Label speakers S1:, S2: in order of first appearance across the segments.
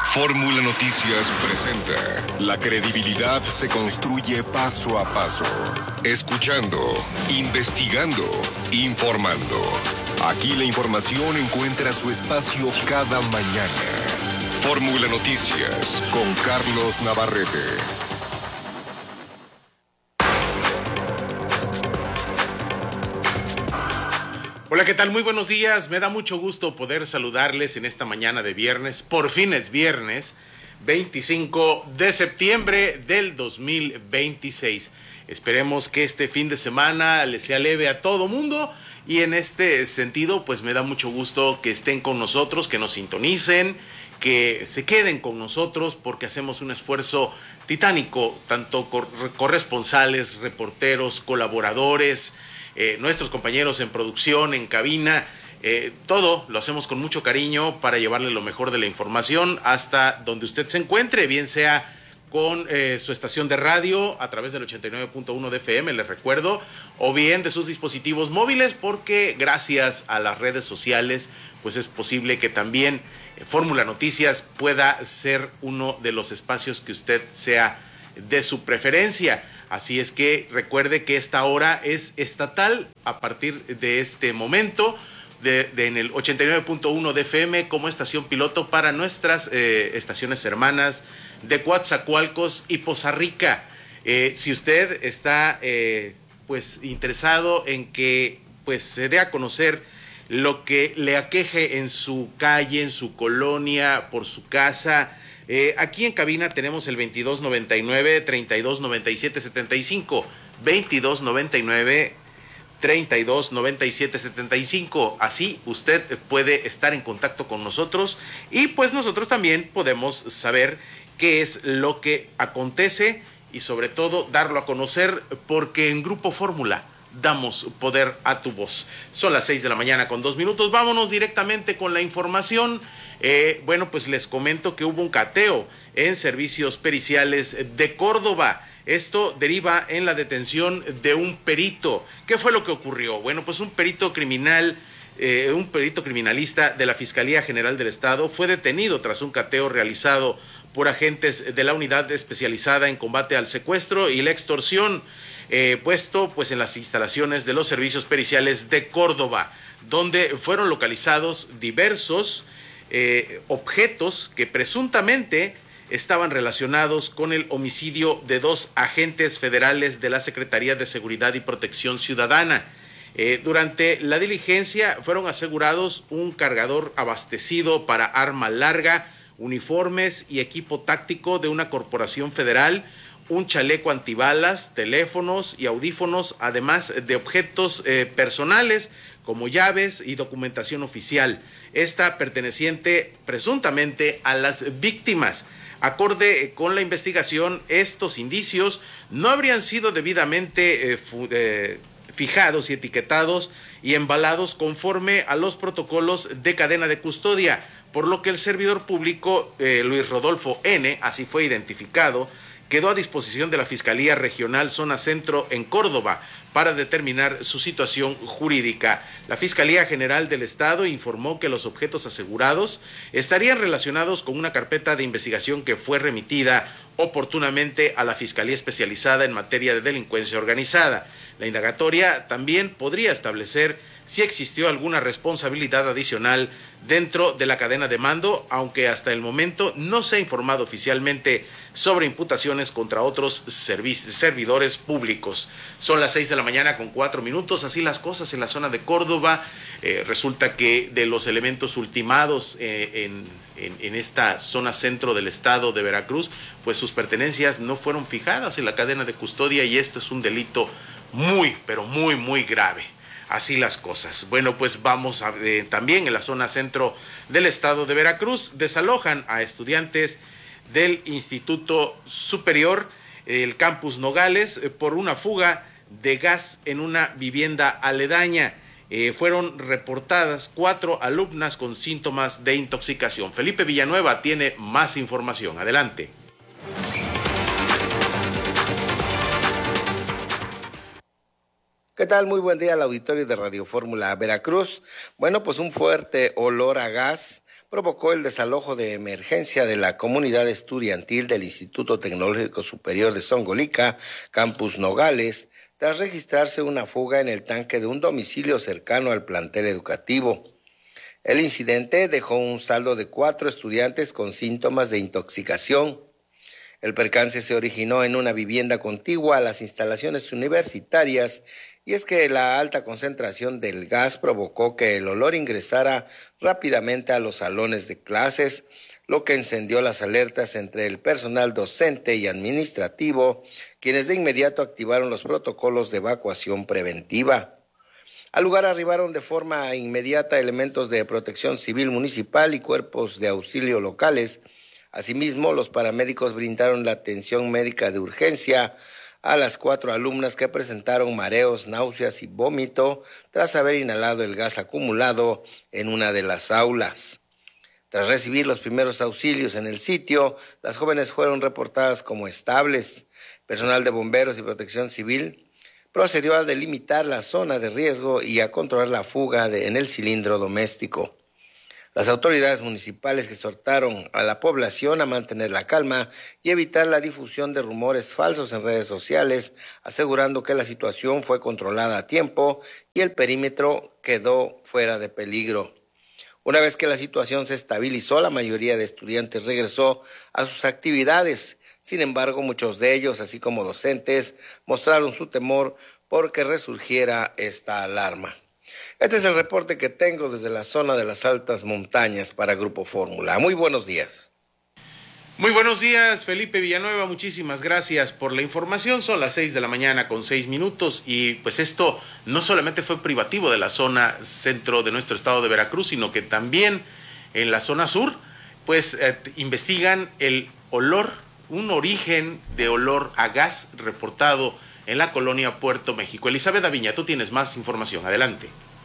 S1: Fórmula Noticias presenta. La credibilidad se construye paso a paso. Escuchando, investigando, informando. Aquí la información encuentra su espacio cada mañana. Fórmula Noticias con Carlos Navarrete.
S2: Hola, ¿qué tal? Muy buenos días. Me da mucho gusto poder saludarles en esta mañana de viernes. Por fin es viernes, 25 de septiembre del 2026. Esperemos que este fin de semana les sea leve a todo mundo. Y en este sentido, pues me da mucho gusto que estén con nosotros, que nos sintonicen, que se queden con nosotros porque hacemos un esfuerzo titánico, tanto corresponsales, reporteros, colaboradores, nuestros compañeros en producción, en cabina, todo lo hacemos con mucho cariño para llevarle lo mejor de la información hasta donde usted se encuentre, bien sea con su estación de radio a través del 89.1 de FM, les recuerdo, o bien de sus dispositivos móviles, porque gracias a las redes sociales, pues es posible que también Fórmula Noticias pueda ser uno de los espacios que usted sea de su preferencia. Así es que recuerde que esta hora es estatal a partir de este momento, en el 89.1 de FM como estación piloto para nuestras estaciones hermanas de Coatzacoalcos y Poza Rica. Si usted está pues interesado en que pues se dé a conocer lo que le aqueje en su calle, en su colonia, por su casa, aquí en cabina tenemos el 2299-329775, 2299-329775. Así usted puede estar en contacto con nosotros y pues nosotros también podemos saber qué es lo que acontece y sobre todo darlo a conocer, porque en Grupo Fórmula damos poder a tu voz. Son las 6 de la mañana con 2 minutos. Vámonos directamente con la información. Bueno, pues les comento que hubo un cateo en servicios periciales de Córdoba. Esto deriva en la detención de un perito. ¿Qué fue lo que ocurrió? Bueno, pues un perito criminalista de la Fiscalía General del Estado fue detenido tras un cateo realizado por agentes de la unidad especializada en combate al secuestro y la extorsión, puesto pues en las instalaciones de los servicios periciales de Córdoba, donde fueron localizados diversos objetos que presuntamente estaban relacionados con el homicidio de 2 agentes federales de la Secretaría de Seguridad y Protección Ciudadana. Durante la diligencia fueron asegurados un cargador abastecido para arma larga, uniformes y equipo táctico de una corporación federal, un chaleco antibalas, teléfonos y audífonos, además de objetos personales como llaves y documentación oficial, esta perteneciente presuntamente a las víctimas. Acorde con la investigación, estos indicios no habrían sido debidamente fijados y etiquetados y embalados conforme a los protocolos de cadena de custodia, por lo que el servidor público Luis Rodolfo N., así fue identificado, quedó a disposición de la Fiscalía Regional Zona Centro en Córdoba para determinar su situación jurídica. La Fiscalía General del Estado informó que los objetos asegurados estarían relacionados con una carpeta de investigación que fue remitida oportunamente a la Fiscalía Especializada en materia de delincuencia organizada. La indagatoria también podría establecer si existió alguna responsabilidad adicional dentro de la cadena de mando, aunque hasta el momento no se ha informado oficialmente sobre imputaciones contra otros servidores públicos. Son las 6 de la mañana con 4 minutos, así las cosas en la zona de Córdoba. Resulta que de los elementos ultimados en esta zona centro del estado de Veracruz, pues sus pertenencias no fueron fijadas en la cadena de custodia y esto es un delito muy, pero muy, muy grave. Así las cosas. Bueno, pues vamos también en la zona centro del estado de Veracruz, desalojan a estudiantes del Instituto Superior, el Campus Nogales, por una fuga de gas en una vivienda aledaña. Fueron reportadas 4 alumnas con síntomas de intoxicación. Felipe Villanueva tiene más información. Adelante.
S3: ¿Qué tal? Muy buen día al auditorio de Radio Fórmula Veracruz. Bueno, pues un fuerte olor a gas provocó el desalojo de emergencia de la comunidad estudiantil del Instituto Tecnológico Superior de Zongolica, Campus Nogales, tras registrarse una fuga en el tanque de un domicilio cercano al plantel educativo. El incidente dejó un saldo de 4 estudiantes con síntomas de intoxicación. El percance se originó en una vivienda contigua a las instalaciones universitarias, y es que la alta concentración del gas provocó que el olor ingresara rápidamente a los salones de clases, lo que encendió las alertas entre el personal docente y administrativo, quienes de inmediato activaron los protocolos de evacuación preventiva. Al lugar arribaron de forma inmediata elementos de protección civil municipal y cuerpos de auxilio locales. Asimismo, los paramédicos brindaron la atención médica de urgencia a las 4 alumnas que presentaron mareos, náuseas y vómito tras haber inhalado el gas acumulado en una de las aulas. Tras recibir los primeros auxilios en el sitio, las jóvenes fueron reportadas como estables. Personal de bomberos y protección civil procedió a delimitar la zona de riesgo y a controlar la fuga en el cilindro doméstico. Las autoridades municipales exhortaron a la población a mantener la calma y evitar la difusión de rumores falsos en redes sociales, asegurando que la situación fue controlada a tiempo y el perímetro quedó fuera de peligro. Una vez que la situación se estabilizó, la mayoría de estudiantes regresó a sus actividades. Sin embargo, muchos de ellos, así como docentes, mostraron su temor por que resurgiera esta alarma. Este es el reporte que tengo desde la zona de las altas montañas para Grupo Fórmula. Muy buenos días.
S2: Muy buenos días, Felipe Villanueva, muchísimas gracias por la información. Son las 6 de la mañana con 6 minutos y pues esto no solamente fue privativo de la zona centro de nuestro estado de Veracruz, sino que también en la zona sur, pues investigan el olor, un origen de olor a gas reportado en la colonia Puerto México. Elizabeth Aviña, tú tienes más información, adelante.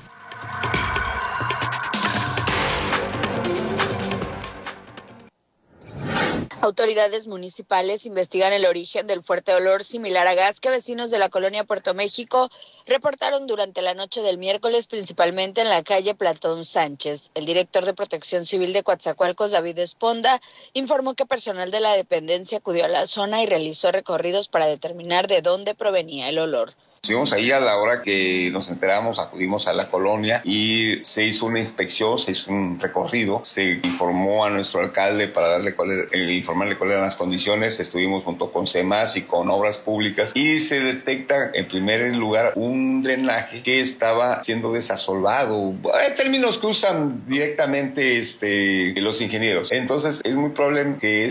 S4: Autoridades municipales investigan el origen del fuerte olor similar a gas que vecinos de la colonia Puerto México reportaron durante la noche del miércoles, principalmente en la calle Platón Sánchez. El director de Protección Civil de Coatzacoalcos, David Esponda, informó que personal de la dependencia acudió a la zona y realizó recorridos para determinar de dónde provenía el olor.
S5: Estuvimos ahí a la hora que nos enteramos, acudimos a la colonia y se hizo una inspección, se hizo un recorrido, se informó a nuestro alcalde para informarle cuáles eran las condiciones. Estuvimos junto con CEMAS y con Obras Públicas y se detecta en primer lugar un drenaje que estaba siendo desasolvado, términos que usan directamente los ingenieros. Entonces es muy probable que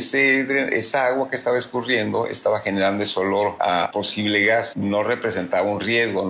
S5: esa agua que estaba escurriendo estaba generando ese olor a posible gas. No representaba un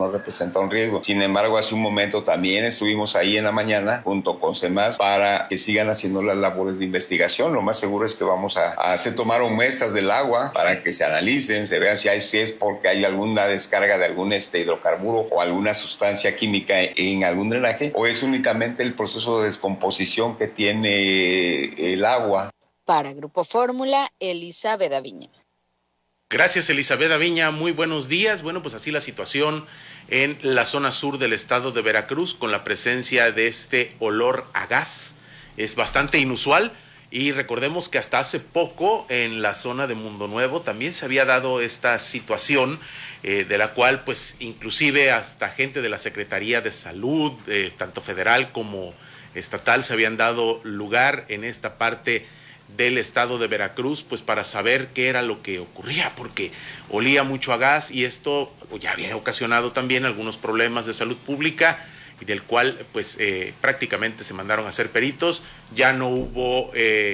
S5: riesgo. Sin embargo, hace un momento también estuvimos ahí en la mañana junto con CEMAS para que sigan haciendo las labores de investigación. Lo más seguro es que vamos a hacer tomar muestras del agua para que se analicen, se vean si es porque hay alguna descarga de algún hidrocarburo o alguna sustancia química en algún drenaje, o es únicamente el proceso de descomposición que tiene el agua.
S4: Para Grupo Fórmula, Elizabeth Aviña.
S2: Gracias, Elizabeth Aviña. Muy buenos días. Bueno, pues así la situación en la zona sur del estado de Veracruz con la presencia de este olor a gas. Es bastante inusual y recordemos que hasta hace poco en la zona de Mundo Nuevo también se había dado esta situación de la cual pues inclusive hasta gente de la Secretaría de Salud, tanto federal como estatal, se habían dado lugar en esta parte del estado de Veracruz, pues para saber qué era lo que ocurría, porque olía mucho a gas y esto ya había ocasionado también algunos problemas de salud pública y del cual pues prácticamente se mandaron a hacer peritos. Ya no hubo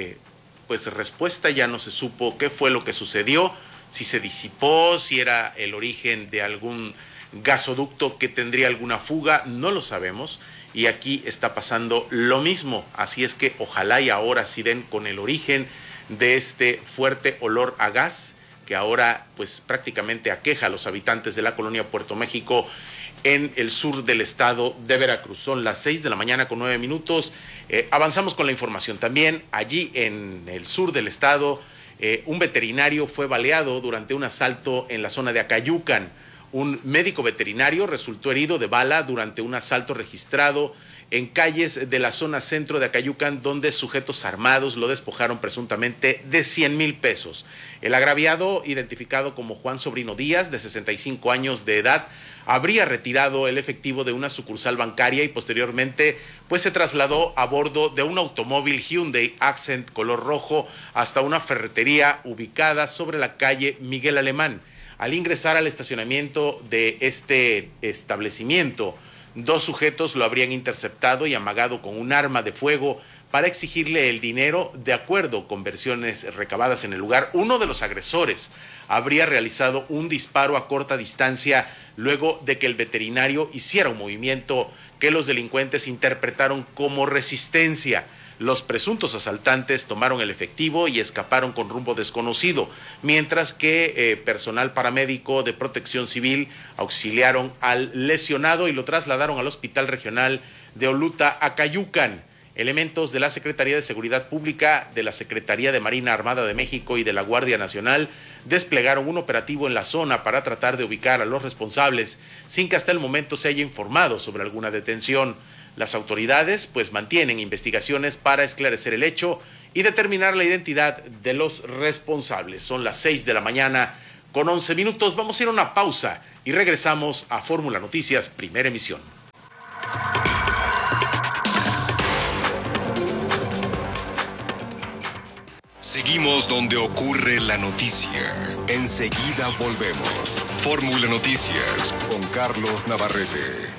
S2: pues respuesta, ya no se supo qué fue lo que sucedió, si se disipó, si era el origen de algún gasoducto que tendría alguna fuga, no lo sabemos. Y aquí está pasando lo mismo, así es que ojalá y ahora sí den con el origen de este fuerte olor a gas que ahora pues prácticamente aqueja a los habitantes de la colonia Puerto México en el sur del estado de Veracruz. Son las 6 de la mañana con 9 minutos. Avanzamos con la información. También allí en el sur del estado, un veterinario fue baleado durante un asalto en la zona de Acayucan. Un médico veterinario resultó herido de bala durante un asalto registrado en calles de la zona centro de Acayucan, donde sujetos armados lo despojaron presuntamente de 100,000 pesos. El agraviado, identificado como Juan Sobrino Díaz, de 65 años de edad, habría retirado el efectivo de una sucursal bancaria y posteriormente pues se trasladó a bordo de un automóvil Hyundai Accent color rojo hasta una ferretería ubicada sobre la calle Miguel Alemán. Al ingresar al estacionamiento de este establecimiento, 2 sujetos lo habrían interceptado y amagado con un arma de fuego para exigirle el dinero. De acuerdo con versiones recabadas en el lugar, uno de los agresores habría realizado un disparo a corta distancia luego de que el veterinario hiciera un movimiento que los delincuentes interpretaron como resistencia. Los presuntos asaltantes tomaron el efectivo y escaparon con rumbo desconocido, mientras que personal paramédico de Protección Civil auxiliaron al lesionado y lo trasladaron al Hospital Regional de Oluta, Acayucan. Elementos de la Secretaría de Seguridad Pública, de la Secretaría de Marina Armada de México y de la Guardia Nacional desplegaron un operativo en la zona para tratar de ubicar a los responsables, sin que hasta el momento se haya informado sobre alguna detención. Las autoridades pues mantienen investigaciones para esclarecer el hecho y determinar la identidad de los responsables. Son las 6 de la mañana con 11 minutos. Vamos a ir a una pausa y regresamos a Fórmula Noticias, primera emisión.
S1: Seguimos donde ocurre la noticia. Enseguida volvemos. Fórmula Noticias con Carlos Navarrete.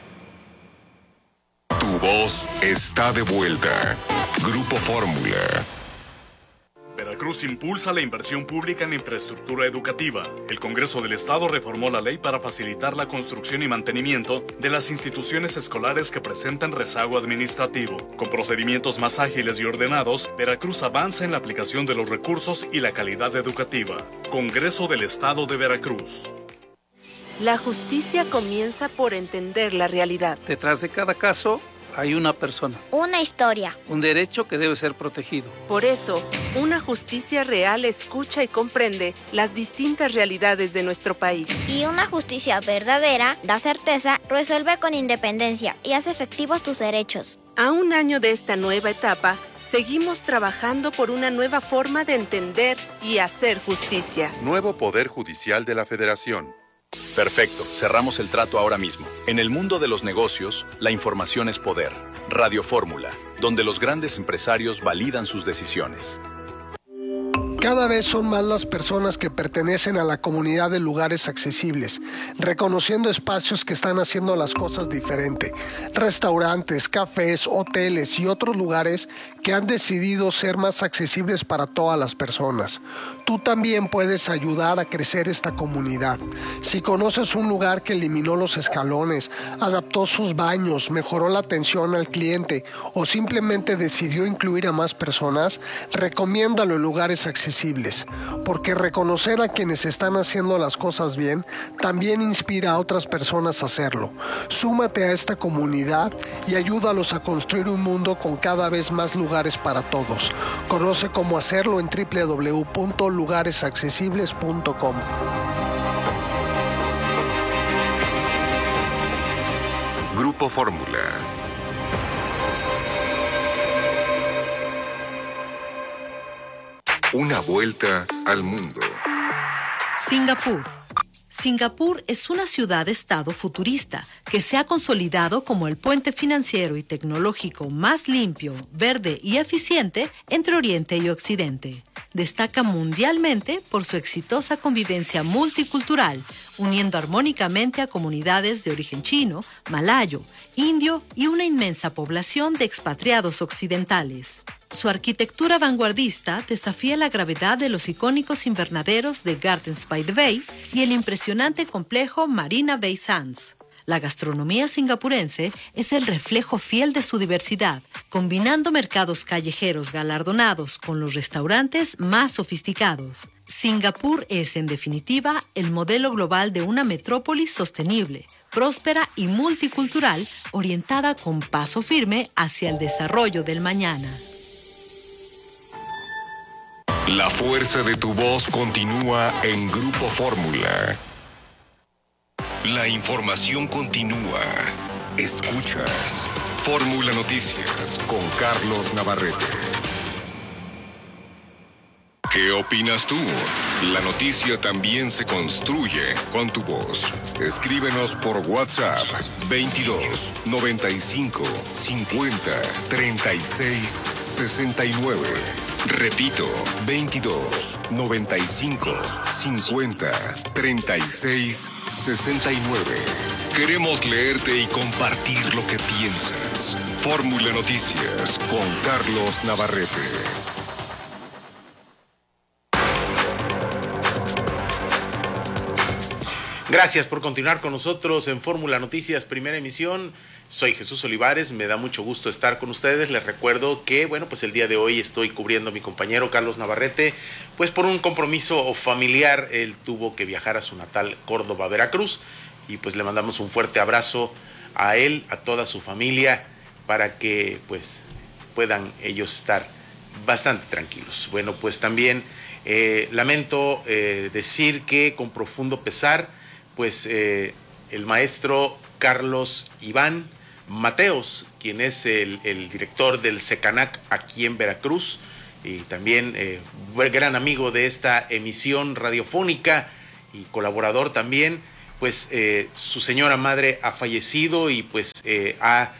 S1: Tu voz está de vuelta. Grupo Fórmula.
S6: Veracruz impulsa la inversión pública en infraestructura educativa. El Congreso del Estado reformó la ley para facilitar la construcción y mantenimiento de las instituciones escolares que presentan rezago administrativo. Con procedimientos más ágiles y ordenados, Veracruz avanza en la aplicación de los recursos y la calidad educativa. Congreso del Estado de Veracruz.
S7: La justicia comienza por entender la realidad.
S8: Detrás de cada caso hay una persona.
S9: Una historia.
S8: Un derecho que debe ser protegido.
S7: Por eso, una justicia real escucha y comprende las distintas realidades de nuestro país.
S9: Y una justicia verdadera da certeza, resuelve con independencia y hace efectivos tus derechos.
S7: A un año de esta nueva etapa, seguimos trabajando por una nueva forma de entender y hacer justicia.
S10: Nuevo Poder Judicial de la Federación.
S11: Perfecto, cerramos el trato ahora mismo. En el mundo de los negocios, la información es poder. Radio Fórmula, donde los grandes empresarios validan sus decisiones.
S12: Cada vez son más las personas que pertenecen a la comunidad de lugares accesibles, reconociendo espacios que están haciendo las cosas diferente. Restaurantes, cafés, hoteles y otros lugares que han decidido ser más accesibles para todas las personas. Tú también puedes ayudar a crecer esta comunidad. Si conoces un lugar que eliminó los escalones, adaptó sus baños, mejoró la atención al cliente o simplemente decidió incluir a más personas, recomiéndalo en lugares accesibles, porque reconocer a quienes están haciendo las cosas bien también inspira a otras personas a hacerlo. Súmate a esta comunidad y ayúdalos a construir un mundo con cada vez más lugares para todos. Conoce cómo hacerlo en www.lugaresaccesibles.com.
S1: Grupo Fórmula. Una vuelta al mundo.
S13: Singapur. Singapur es una ciudad-estado futurista que se ha consolidado como el puente financiero y tecnológico más limpio, verde y eficiente entre Oriente y Occidente. Destaca mundialmente por su exitosa convivencia multicultural, uniendo armónicamente a comunidades de origen chino, malayo, indio y una inmensa población de expatriados occidentales. Su arquitectura vanguardista desafía la gravedad de los icónicos invernaderos de Gardens by the Bay y el impresionante complejo Marina Bay Sands. La gastronomía singapurense es el reflejo fiel de su diversidad, combinando mercados callejeros galardonados con los restaurantes más sofisticados. Singapur es, en definitiva, el modelo global de una metrópolis sostenible, próspera y multicultural, orientada con paso firme hacia el desarrollo del mañana.
S1: La fuerza de tu voz continúa en Grupo Fórmula. La información continúa. Escuchas Fórmula Noticias con Carlos Navarrete. ¿Qué opinas tú? La noticia también se construye con tu voz. Escríbenos por WhatsApp 22 95 50 36 69. Repito, 22 95 50 36 69. Queremos leerte y compartir lo que piensas. Fórmula Noticias con Carlos Navarrete.
S2: Gracias por continuar con nosotros en Fórmula Noticias, primera emisión. Soy Jesús Olivares, me da mucho gusto estar con ustedes. Les recuerdo que, pues el día de hoy estoy cubriendo a mi compañero Carlos Navarrete, pues por un compromiso familiar. Él tuvo que viajar a su natal Córdoba, Veracruz, y pues le mandamos un fuerte abrazo a él, a toda su familia, para que pues puedan ellos estar bastante tranquilos. Bueno, pues también lamento decir que con profundo pesar, pues el maestro Carlos Iván Mateos, quien es el director del SECANAC aquí en Veracruz, y también gran amigo de esta emisión radiofónica y colaborador también, pues su señora madre ha fallecido y pues ha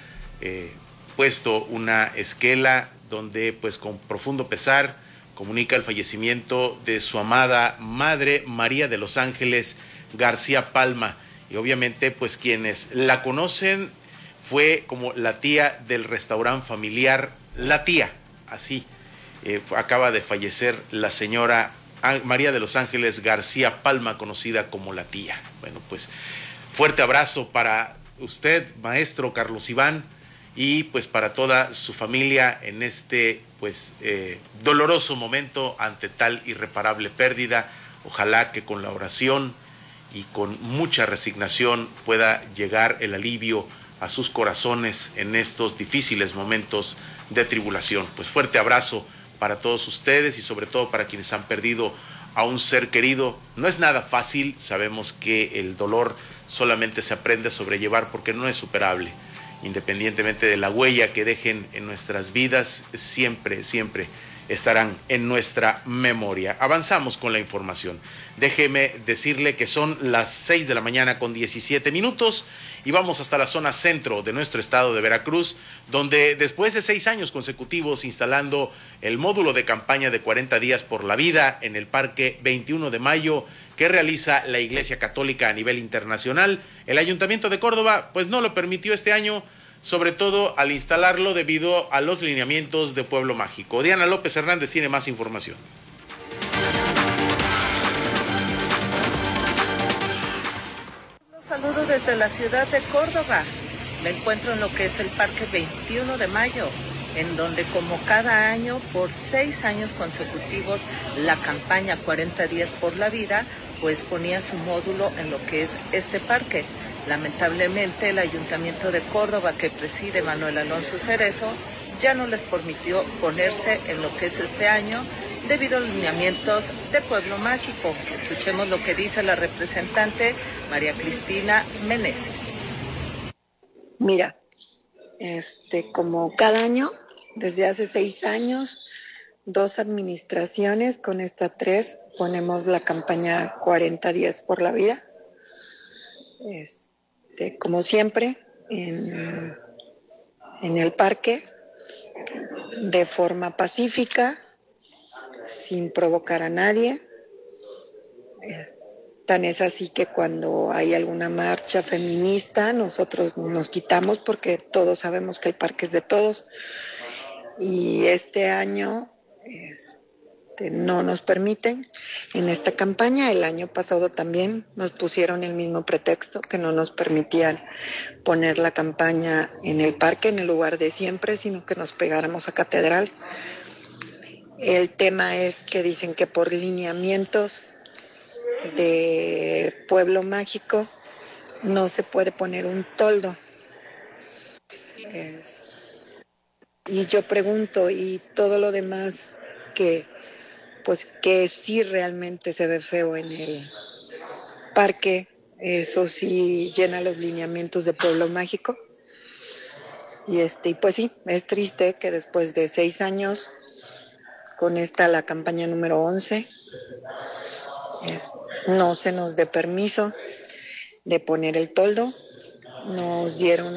S2: puesto una esquela donde pues con profundo pesar comunica el fallecimiento de su amada madre María de los Ángeles García Palma. Y obviamente pues quienes la conocen fue como la tía del restaurante familiar La Tía, así acaba de fallecer la señora María de los Ángeles García Palma, conocida como La Tía. Bueno, pues fuerte abrazo para usted, maestro Carlos Iván, y pues para toda su familia en este pues doloroso momento ante tal irreparable pérdida. Ojalá que con la oración y con mucha resignación pueda llegar el alivio a sus corazones en estos difíciles momentos de tribulación. Pues fuerte abrazo para todos ustedes y sobre todo para quienes han perdido a un ser querido. No es nada fácil, sabemos que el dolor solamente se aprende a sobrellevar porque no es superable. Independientemente de la huella que dejen en nuestras vidas, siempre estarán en nuestra memoria. Avanzamos con la información. Déjeme decirle que son las 6 de la mañana con 17 minutos y vamos hasta la zona centro de nuestro estado de Veracruz, donde después de 6 años consecutivos instalando el módulo de campaña de 40 días por la vida en el Parque 21 de Mayo que realiza la Iglesia Católica a nivel internacional, el Ayuntamiento de Córdoba pues no lo permitió este año, sobre todo al instalarlo debido a los lineamientos de Pueblo Mágico. Diana López Hernández tiene más información.
S14: Saludos desde la ciudad de Córdoba. Me encuentro en lo que es el Parque 21 de Mayo, en donde como cada año, por 6 años consecutivos, la campaña 40 días por la vida, pues ponía su módulo en lo que es este parque. Lamentablemente, el Ayuntamiento de Córdoba, que preside Manuel Alonso Cerezo, ya no les permitió ponerse en lo que es este año debido a los lineamientos de Pueblo Mágico. Escuchemos lo que dice la representante María Cristina Meneses.
S15: Mira, como cada año, desde hace 6 años, 2 administraciones, con esta 3, ponemos la campaña 40 días por la vida. Como siempre, en el parque, de forma pacífica, sin provocar a nadie. Tan es así que cuando hay alguna marcha feminista, nosotros nos quitamos porque todos sabemos que el parque es de todos. Y este año no nos permiten en esta campaña. El año pasado también nos pusieron el mismo pretexto, que no nos permitían poner la campaña en el parque, en el lugar de siempre, sino que nos pegáramos a Catedral. El tema es que dicen que por lineamientos de Pueblo Mágico no se puede poner un toldo. Y yo pregunto, ¿y todo lo demás que sí realmente se ve feo en el parque, eso sí llena los lineamientos de Pueblo Mágico? Y pues sí, es triste que después de 6 años, con la campaña número 11, no se nos dé permiso de poner el toldo. Nos dieron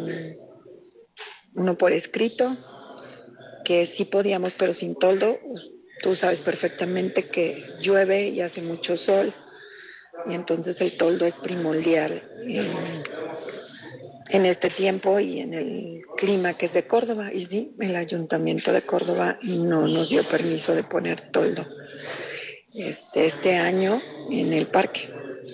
S15: uno por escrito, que sí podíamos, pero sin toldo. Tú sabes perfectamente que llueve y hace mucho sol, y entonces el toldo es primordial en este tiempo y en el clima que es de Córdoba. Y sí, el Ayuntamiento de Córdoba no nos dio permiso de poner toldo este año en el parque.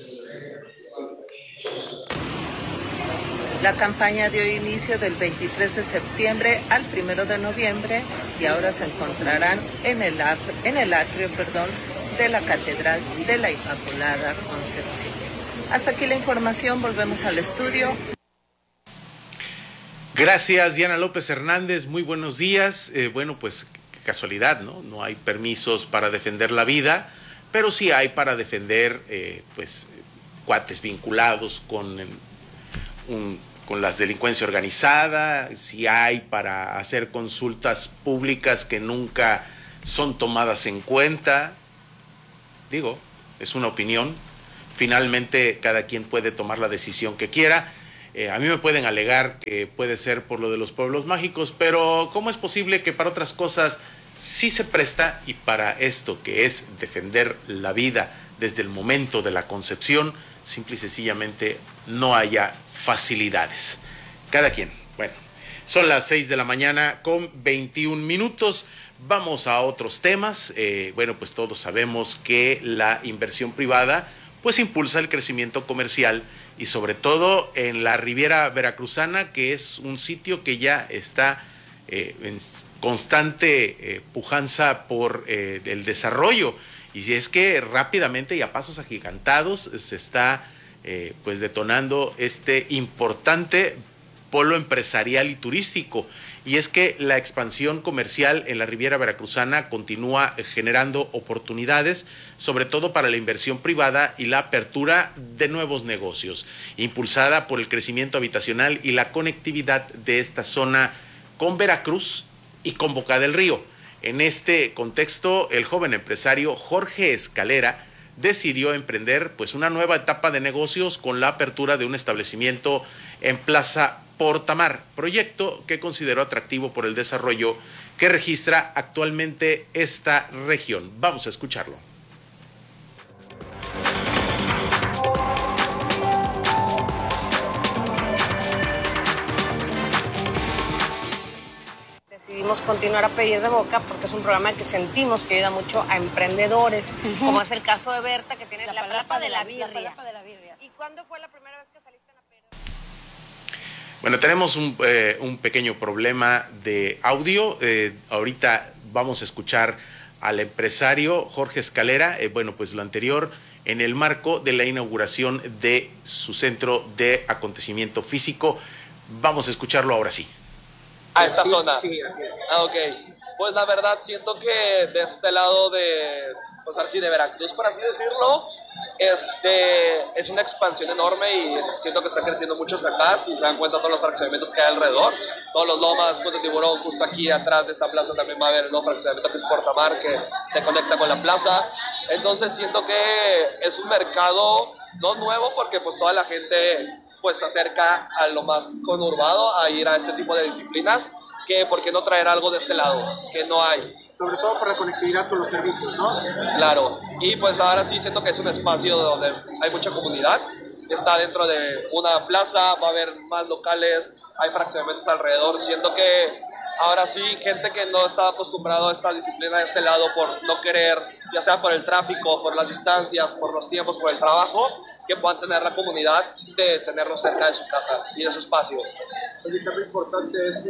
S14: La campaña dio inicio del 23 de septiembre al 1 de noviembre y ahora se encontrarán en el atrio de la Catedral de la Inmaculada Concepción. Hasta aquí la información, volvemos al estudio.
S2: Gracias, Diana López Hernández, muy buenos días. Bueno, pues qué casualidad, ¿no? No hay permisos para defender la vida, pero sí hay para defender, cuates vinculados con la delincuencia organizada, sí hay para hacer consultas públicas que nunca son tomadas en cuenta. Digo, es una opinión. Finalmente, cada quien puede tomar la decisión que quiera. A mí me pueden alegar que puede ser por lo de los pueblos mágicos, pero ¿cómo es posible que para otras cosas sí se presta y para esto que es defender la vida desde el momento de la concepción, simple y sencillamente no haya facilidades? Cada quien. Bueno, son las 6 de la mañana con 21 minutos. Vamos a otros temas. Bueno, pues todos sabemos que la inversión privada pues impulsa el crecimiento comercial y sobre todo en la Riviera Veracruzana, que es un sitio que ya está en constante pujanza por el desarrollo. Y es que rápidamente y a pasos agigantados se está pues detonando este importante polo empresarial y turístico. Y es que la expansión comercial en la Riviera Veracruzana continúa generando oportunidades, sobre todo para la inversión privada y la apertura de nuevos negocios, impulsada por el crecimiento habitacional y la conectividad de esta zona con Veracruz y con Boca del Río. En este contexto, el joven empresario Jorge Escalera decidió emprender pues una nueva etapa de negocios con la apertura de un establecimiento en Plaza Portamar, proyecto que consideró atractivo por el desarrollo que registra actualmente esta región. Vamos a escucharlo.
S16: Decidimos continuar a Pedir de Boca porque es un programa que sentimos que ayuda mucho a emprendedores, como es el caso de Berta, que tiene la palapa de la birria. ¿Y cuándo fue la primera vez que saliste a Pedir?
S2: Bueno, tenemos un pequeño problema de audio. Ahorita vamos a escuchar al empresario Jorge Escalera. Bueno, pues lo anterior en el marco de la inauguración de su centro de acontecimiento físico. Vamos a escucharlo ahora sí.
S17: A esta zona.
S18: Sí, así es.
S17: Ah, ok. Pues la verdad siento que de este lado de Veracruz, por así decirlo, es una expansión enorme y siento que está creciendo mucho acá. Si se dan cuenta todos los fraccionamientos que hay alrededor, todos los lomas, Puente Tiburón, justo aquí atrás de esta plaza también va a haber el nuevo fraccionamiento que es Portamar, que se conecta con la plaza. Entonces siento que es un mercado no nuevo porque pues toda la gente pues se acerca a lo más conurbado, a ir a este tipo de disciplinas, que por qué no traer algo de este lado, que no hay.
S18: Sobre todo por la conectividad con los servicios, ¿no?
S17: Claro, y pues ahora sí siento que es un espacio donde hay mucha comunidad, está dentro de una plaza, va a haber más locales, hay fraccionamientos alrededor, siento que ahora sí, gente que no está acostumbrado a esta disciplina de este lado por no querer, ya sea por el tráfico, por las distancias, por los tiempos, por el trabajo, que puedan tener la comunidad de tenerlo cerca de su casa y de su espacio.
S18: Oye, también importante es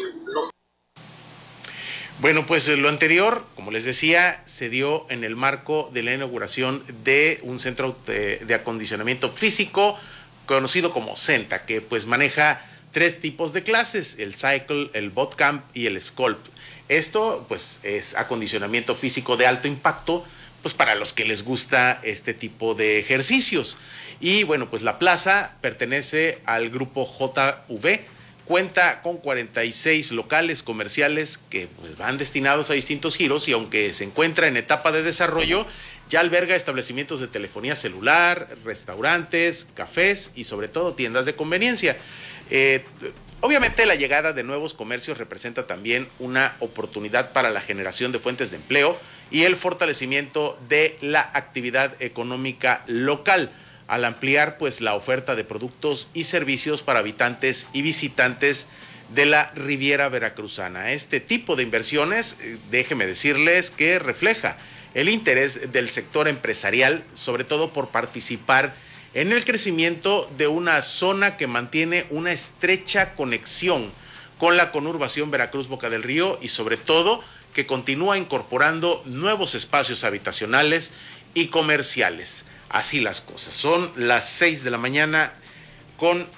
S2: Bueno, pues lo anterior, como les decía, se dio en el marco de la inauguración de un centro de acondicionamiento físico conocido como CENTA, que pues maneja 3 tipos de clases: el Cycle, el Bootcamp y el Sculpt. Esto pues es acondicionamiento físico de alto impacto, pues para los que les gusta este tipo de ejercicios. Y bueno, pues la plaza pertenece al grupo JV, cuenta con 46 locales comerciales que pues, van destinados a distintos giros y aunque se encuentra en etapa de desarrollo, ya alberga establecimientos de telefonía celular, restaurantes, cafés y sobre todo tiendas de conveniencia. Obviamente la llegada de nuevos comercios representa también una oportunidad para la generación de fuentes de empleo y el fortalecimiento de la actividad económica local, al ampliar pues la oferta de productos y servicios para habitantes y visitantes de la Riviera Veracruzana. Este tipo de inversiones, déjeme decirles que refleja el interés del sector empresarial, sobre todo por participar en el crecimiento de una zona que mantiene una estrecha conexión con la conurbación Veracruz-Boca del Río y sobre todo que continúa incorporando nuevos espacios habitacionales y comerciales. Así las cosas. Son las 6 de la mañana con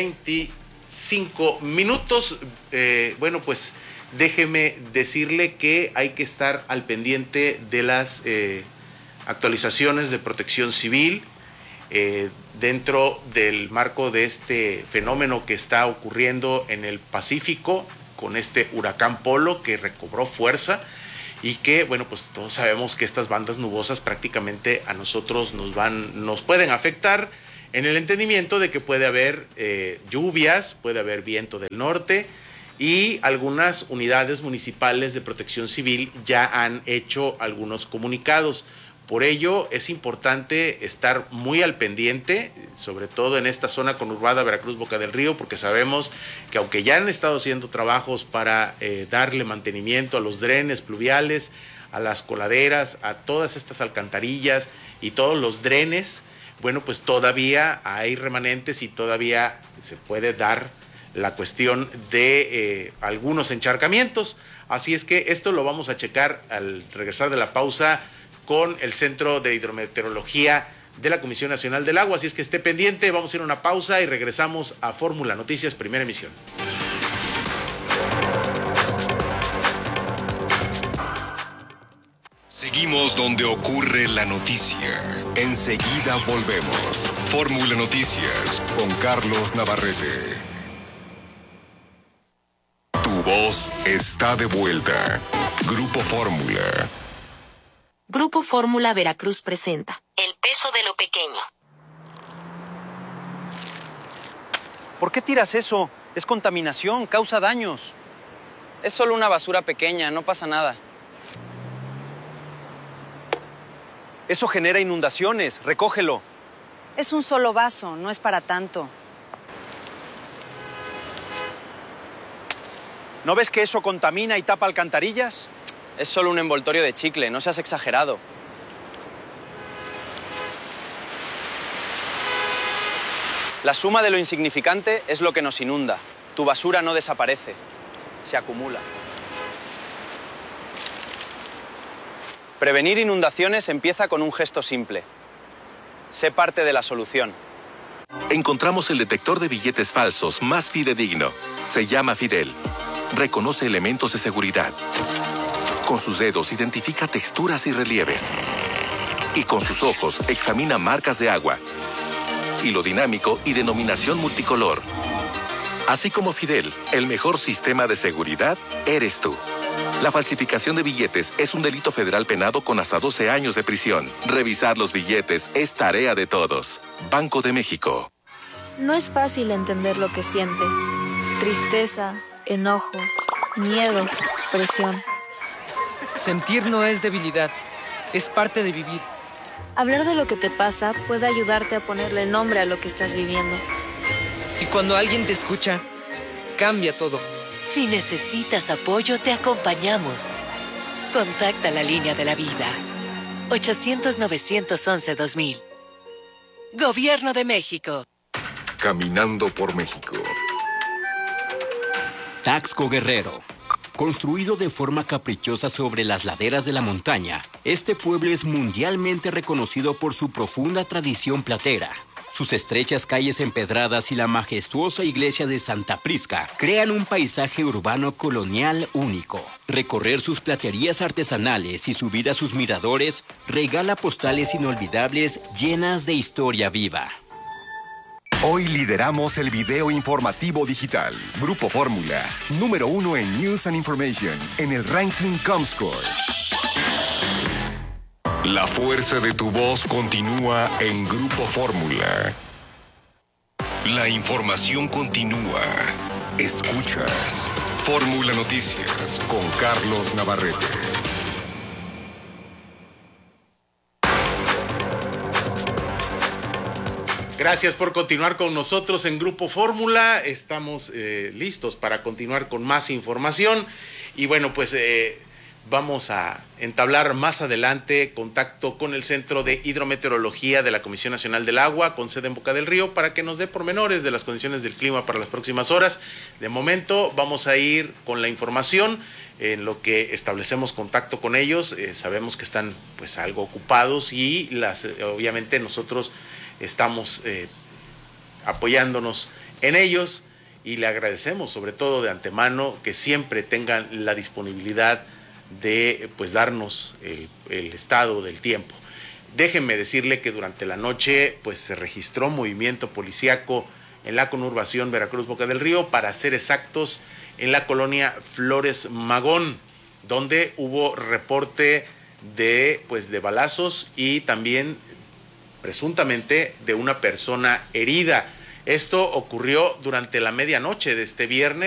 S2: 25 minutos. Bueno, pues déjeme decirle que hay que estar al pendiente de las actualizaciones de Protección Civil dentro del marco de este fenómeno que está ocurriendo en el Pacífico con este huracán Polo que recobró fuerza y que, bueno, pues todos sabemos que estas bandas nubosas prácticamente a nosotros nos pueden afectar en el entendimiento de que puede haber lluvias, puede haber viento del norte y algunas unidades municipales de Protección Civil ya han hecho algunos comunicados. Por ello es importante estar muy al pendiente, sobre todo en esta zona conurbada Veracruz-Boca del Río, porque sabemos que aunque ya han estado haciendo trabajos para darle mantenimiento a los drenes pluviales, a las coladeras, a todas estas alcantarillas y todos los drenes, bueno, pues todavía hay remanentes y todavía se puede dar la cuestión de algunos encharcamientos. Así es que esto lo vamos a checar al regresar de la pausa con el Centro de Hidrometeorología de la Comisión Nacional del Agua. Así es que esté pendiente, vamos a ir a una pausa y regresamos a Fórmula Noticias, primera emisión.
S1: Seguimos donde ocurre la noticia. Enseguida volvemos. Fórmula Noticias con Carlos Navarrete. Tu voz está de vuelta. Grupo Fórmula.
S19: Grupo Fórmula Veracruz presenta El peso de lo pequeño.
S20: ¿Por qué tiras eso? Es contaminación, causa daños.
S21: Es solo una basura pequeña, no pasa nada.
S20: Eso genera inundaciones, recógelo.
S22: Es un solo vaso, no es para tanto.
S20: ¿No ves que eso contamina y tapa alcantarillas?
S21: Es solo un envoltorio de chicle, no seas exagerado. La suma de lo insignificante es lo que nos inunda. Tu basura no desaparece, se acumula. Prevenir inundaciones empieza con un gesto simple. Sé parte de la solución.
S23: Encontramos el detector de billetes falsos más fidedigno. Se llama Fidel. Reconoce elementos de seguridad. Con sus dedos identifica texturas y relieves. Y con sus ojos examina marcas de agua, hilo dinámico y denominación multicolor. Así como Fidel, el mejor sistema de seguridad eres tú. La falsificación de billetes es un delito federal penado con hasta 12 años de prisión. Revisar los billetes es tarea de todos. Banco de México.
S24: No es fácil entender lo que sientes. Tristeza, enojo, miedo, presión.
S25: Sentir no es debilidad, es parte de vivir.
S24: Hablar de lo que te pasa puede ayudarte a ponerle nombre a lo que estás viviendo.
S25: Y cuando alguien te escucha, cambia todo.
S26: Si necesitas apoyo, te acompañamos. Contacta la línea de la vida. 800-911-2000. Gobierno de México.
S1: Caminando por México.
S27: Taxco Guerrero. Construido de forma caprichosa sobre las laderas de la montaña, este pueblo es mundialmente reconocido por su profunda tradición platera. Sus estrechas calles empedradas y la majestuosa iglesia de Santa Prisca crean un paisaje urbano colonial único. Recorrer sus platerías artesanales y subir a sus miradores regala postales inolvidables llenas de historia viva.
S3: Hoy lideramos el video informativo digital. Grupo Fórmula, número 1 en News and Information, en el ranking Comscore.
S1: La fuerza de tu voz continúa en Grupo Fórmula. La información continúa. Escuchas Fórmula Noticias con Carlos Navarrete.
S2: Gracias por continuar con nosotros en Grupo Fórmula. Estamos listos para continuar con más información. Y bueno, pues vamos a entablar más adelante contacto con el Centro de Hidrometeorología de la Comisión Nacional del Agua, con sede en Boca del Río, para que nos dé pormenores de las condiciones del clima para las próximas horas. De momento vamos a ir con la información en lo que establecemos contacto con ellos. Sabemos que están pues algo ocupados y obviamente nosotros estamos apoyándonos en ellos y le agradecemos sobre todo de antemano que siempre tengan la disponibilidad de pues darnos el estado del tiempo. Déjenme decirle que durante la noche pues se registró movimiento policíaco en la conurbación Veracruz-Boca del Río, para ser exactos en la colonia Flores Magón, donde hubo reporte de balazos y también presuntamente de una persona herida. Esto ocurrió durante la medianoche de este viernes.